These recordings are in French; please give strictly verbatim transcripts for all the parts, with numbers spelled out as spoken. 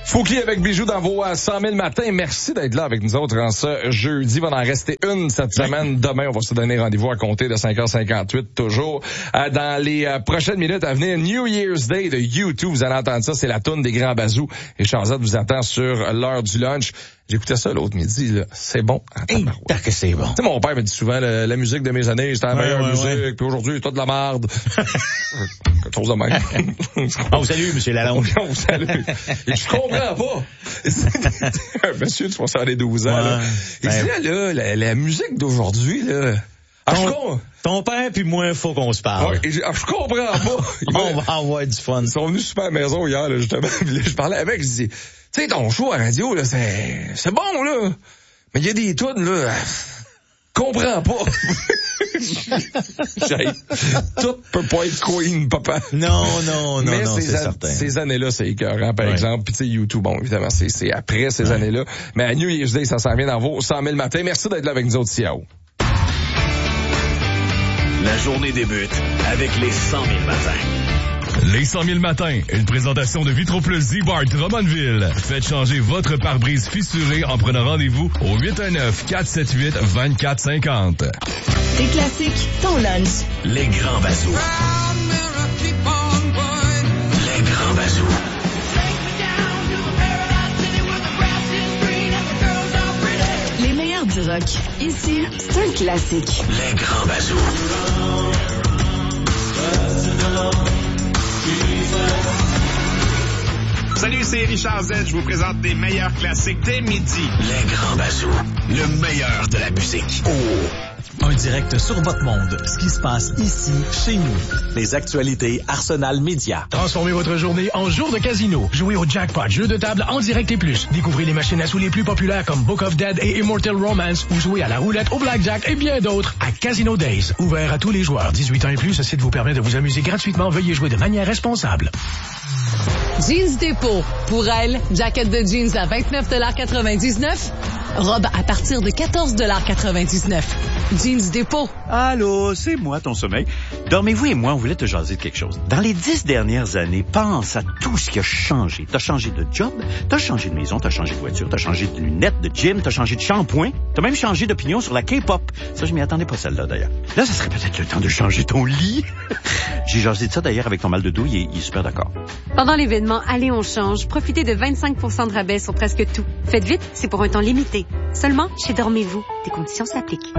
Fouki avec Bijoux dans vos cent mille matins. Merci d'être là avec nous autres en ce jeudi. Il va en rester une cette semaine. Demain, on va se donner rendez-vous à compter de cinq heures cinquante-huit toujours. Euh, dans les euh, prochaines minutes à venir, New Year's Day de U deux. Vous allez entendre ça, c'est la toune des grands bazous. Et Charzette vous attend sur l'heure du lunch. J'écoutais ça l'autre midi, là. C'est bon. Hey, t'as que c'est bon. Tu sais, mon père me dit souvent, la, la musique de mes années, c'était la ouais, meilleure ouais, musique, ouais. puis aujourd'hui, c'est tout de la merde. Quelque chose de même. On vous salue, monsieur Lalonde. On vous salue. Et je comprends pas. Un monsieur de soixante-douze ans, ouais. là. Il dit, là, là, la, la musique d'aujourd'hui, là. Ah, ton, je comprends. Ton père puis moi, faut qu'on se parle. Ouais, et je, ah, je comprends pas. On va avoir du fun. Ils sont venus super à la maison hier, là, justement. Là, je parlais avec, je dis, tu sais, ton show à radio, là, c'est, c'est bon, là. Mais il y a des tunes, là, comprends pas. Tout peut pas être Queen, papa. Non, non, non, mais non, ces c'est an- certain. Ces années-là, c'est écœurant, par ouais. exemple. Puis tu sais, U deux, bon, évidemment, c'est, c'est après ces ouais. années-là. Mais à New Year's Day, ça s'en vient dans vos cent mille matins. Merci d'être là avec nous autres, Ciao. La journée débute avec les cent mille matins. Les cent mille matins, une présentation de Vitroplus Z-Bar Drummondville. Faites changer votre pare-brise fissuré en prenant rendez-vous au huit un neuf, quatre sept huit, deux quatre cinq zéro. Tes classiques, ton lunch. Les grands bazous. Les grands bazous. Les meilleurs du rock. Ici, c'est un classique. Les grands bazous. Salut, c'est Richard Z. Je vous présente les meilleurs classiques dès midi. Les grands bazous. Le meilleur de la musique. Oh! Un direct sur votre monde. Ce qui se passe ici, chez nous. Les actualités Arsenal Média. Transformez votre journée en jour de casino. Jouez au jackpot, jeu de table en direct et plus. Découvrez les machines à sous les plus populaires comme Book of Dead et Immortal Romance ou jouez à la roulette, au blackjack et bien d'autres à Casino Days. Ouvert à tous les joueurs. dix-huit ans et plus, ce site vous permet de vous amuser gratuitement. Veuillez jouer de manière responsable. Jeans Dépôt. Pour elle, jacket de jeans à vingt-neuf quatre-vingt-dix-neuf. Robe à partir de quatorze quatre-vingt-dix-neuf. Jeans Dépôt. Allô, c'est moi, ton sommeil. Dormez-vous et moi, on voulait te jaser de quelque chose. Dans les dix dernières années, pense à tout ce qui a changé. T'as changé de job, t'as changé de maison, t'as changé de voiture, t'as changé de lunettes, de gym, t'as changé de shampoing, t'as même changé d'opinion sur la K-pop. Ça, je m'y attendais pas, celle-là, d'ailleurs. Là, ça serait peut-être le temps de changer ton lit. J'ai jasé de ça, d'ailleurs, avec ton mal de dos, il est, il est super d'accord. Pendant l'événement Allez, on change, profitez de vingt-cinq pour cent de rabais sur presque tout. Faites vite, c'est pour un temps limité. Seulement chez Dormez-vous. Des conditions s'appliquent.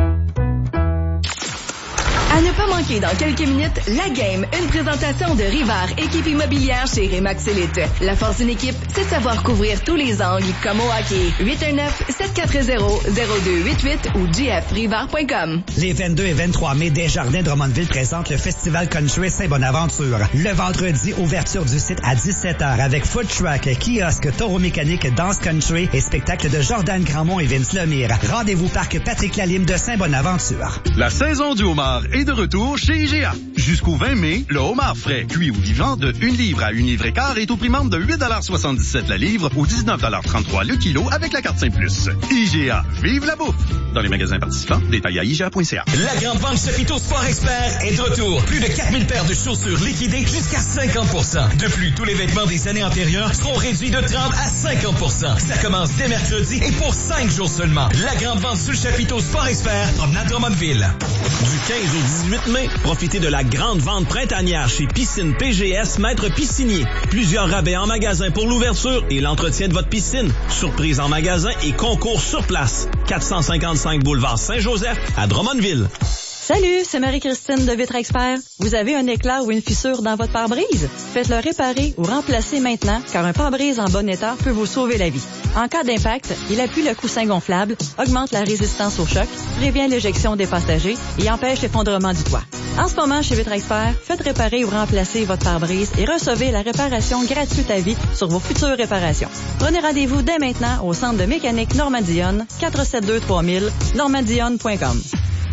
À ne pas manquer dans quelques minutes, La Game, une présentation de Rivard, équipe immobilière chez Remax Elite. La force d'une équipe, c'est de savoir couvrir tous les angles, comme au hockey. huit un neuf, sept quatre zéro, zéro deux huit huit ou j f rivard point com. Les vingt-deux et vingt-trois mai, Desjardins Drummondville présente le Festival Country Saint-Bonaventure. Le vendredi, ouverture du site à dix-sept heures avec food truck, kiosque, taureau mécanique, danse country et spectacle de Jordan Grandmont et Vince Lemire. Rendez-vous parc Patrick Lalime de Saint-Bonaventure. La saison du homard est de retour chez I G A. Jusqu'au vingt mai, le homard frais, cuit ou vivant de une livre à une livre et quart est au prix membre de huit soixante-dix-sept la livre ou dix-neuf trente-trois le kilo avec la carte Saint Plus. I G A, vive la bouffe! Dans les magasins participants, détails à I G A point C A. La grande vente Chapiteau Sport Expert est de retour. Plus de quatre mille paires de chaussures liquidées jusqu'à cinquante pour cent. De plus, tous les vêtements des années antérieures seront réduits de trente à cinquante pour cent. Ça commence dès mercredi et pour cinq jours seulement. La grande vente sur le Chapiteau Sport Expert, promenade Drummondville. Du quinze au dix-huit mai, profitez de la grande vente printanière chez Piscine P G S Maître Piscinier. Plusieurs rabais en magasin pour l'ouverture et l'entretien de votre piscine. Surprise en magasin et concours sur place. quatre cent cinquante-cinq boulevard Saint-Joseph à Drummondville. Salut, c'est Marie-Christine de Vitre Expert. Vous avez un éclat ou une fissure dans votre pare-brise? Faites-le réparer ou remplacer maintenant, car un pare-brise en bon état peut vous sauver la vie. En cas d'impact, il appuie le coussin gonflable, augmente la résistance au choc, prévient l'éjection des passagers et empêche l'effondrement du toit. En ce moment, chez Vitre Expert, faites réparer ou remplacer votre pare-brise et recevez la réparation gratuite à vie sur vos futures réparations. Prenez rendez-vous dès maintenant au centre de mécanique Normandionne, quatre sept deux trois mille, normandionne point com.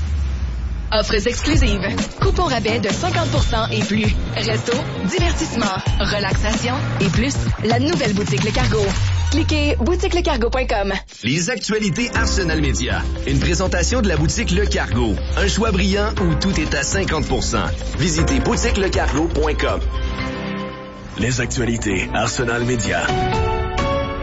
Offres exclusives. Coupons rabais de cinquante pour cent et plus. Resto, divertissement, relaxation et plus. La nouvelle boutique Le Cargo. Cliquez boutique le cargo point com. Les actualités Arsenal Média. Une présentation de la boutique Le Cargo. Un choix brillant où tout est à cinquante pour cent. Visitez boutique le cargo point com. Les actualités Arsenal Média.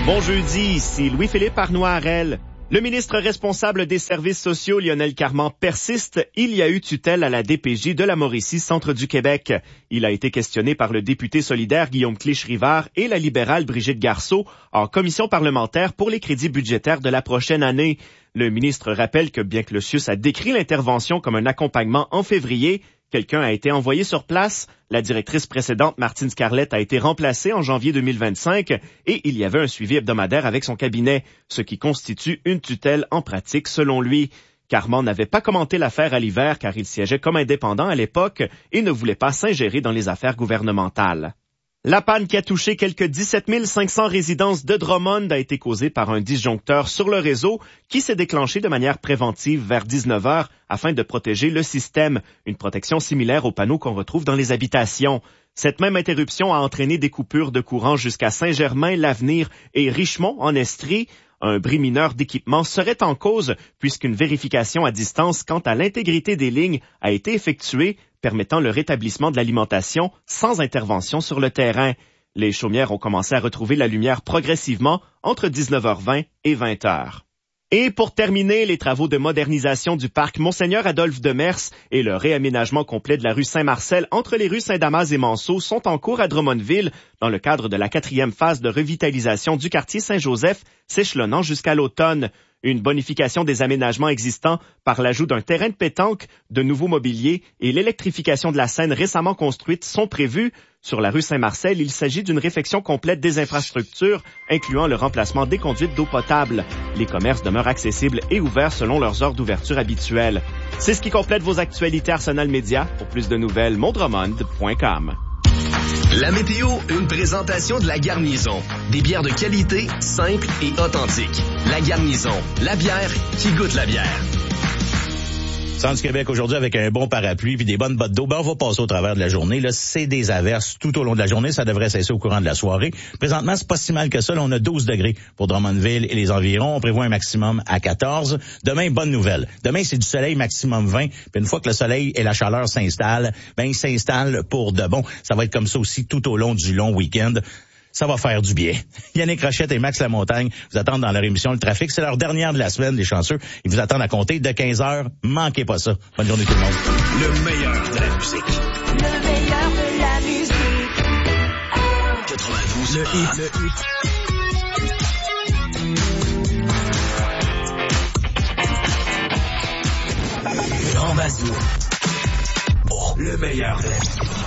Bon jeudi, ici Louis-Philippe Arnois-Harel. Le ministre responsable des services sociaux, Lionel Carman, persiste. Il y a eu tutelle à la D P J de la Mauricie, centre du Québec. Il a été questionné par le député solidaire Guillaume Clich-Rivard et la libérale Brigitte Garceau en commission parlementaire pour les crédits budgétaires de la prochaine année. Le ministre rappelle que bien que le C I U S a décrit l'intervention comme un accompagnement en février, quelqu'un a été envoyé sur place. La directrice précédente, Martine Scarlett, a été remplacée en janvier deux mille vingt-cinq et il y avait un suivi hebdomadaire avec son cabinet, ce qui constitue une tutelle en pratique selon lui. Carman n'avait pas commenté l'affaire à l'hiver car il siégeait comme indépendant à l'époque et ne voulait pas s'ingérer dans les affaires gouvernementales. La panne qui a touché quelques dix-sept mille cinq cents résidences de Drummond a été causée par un disjoncteur sur le réseau qui s'est déclenché de manière préventive vers dix-neuf heures afin de protéger le système, une protection similaire aux panneaux qu'on retrouve dans les habitations. Cette même interruption a entraîné des coupures de courant jusqu'à Saint-Germain, l'Avenir et Richemont en Estrie. Un bris mineur d'équipement serait en cause puisqu'une vérification à distance quant à l'intégrité des lignes a été effectuée, permettant le rétablissement de l'alimentation sans intervention sur le terrain. Les chaumières ont commencé à retrouver la lumière progressivement entre dix-neuf heures vingt et vingt heures. Et pour terminer, les travaux de modernisation du parc Monseigneur Adolphe de Mers et le réaménagement complet de la rue Saint-Marcel entre les rues Saint-Damas et Manceau sont en cours à Drummondville dans le cadre de la quatrième phase de revitalisation du quartier Saint-Joseph, s'échelonnant jusqu'à l'automne. Une bonification des aménagements existants par l'ajout d'un terrain de pétanque, de nouveaux mobiliers et l'électrification de la Seine récemment construite sont prévus. Sur la rue Saint-Marcel, il s'agit d'une réfection complète des infrastructures, incluant le remplacement des conduites d'eau potable. Les commerces demeurent accessibles et ouverts selon leurs heures d'ouverture habituelles. C'est ce qui complète vos actualités Arsenal Média. Pour plus de nouvelles, mondromond point com. La météo, une présentation de La Garnison. Des bières de qualité, simples et authentiques. La Garnison, la bière qui goûte la bière. Centre du Québec aujourd'hui avec un bon parapluie puis des bonnes bottes d'eau. Ben, on va passer au travers de la journée. Là, c'est des averses tout au long de la journée. Ça devrait cesser au courant de la soirée. Présentement, c'est pas si mal que ça. Là, on a douze degrés pour Drummondville et les environs. On prévoit un maximum à quatorze. Demain, bonne nouvelle. Demain, c'est du soleil maximum vingt. Puis une fois que le soleil et la chaleur s'installent, ben, ils s'installent pour de bon. Ça va être comme ça aussi tout au long du long week-end. Ça va faire du bien. Yannick Rochette et Max Lamontagne vous attendent dans leur émission Le Trafic. C'est leur dernière de la semaine, les chanceux. Ils vous attendent à compter de quinze heures. Manquez pas ça. Bonne journée tout le monde. Le meilleur de la musique. Le meilleur de la musique. quatre-vingt-douze. Le hit, le hit. Jean Mazou. Oh, le meilleur de la musique.